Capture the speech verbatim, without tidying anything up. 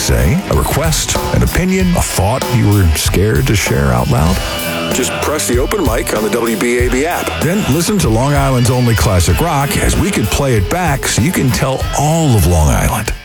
say, a request, an opinion, a thought you were scared to share out loud? Just press the open mic on the W B A B app. Then listen to Long Island's only classic rock as we could play it back so you can tell all of Long Island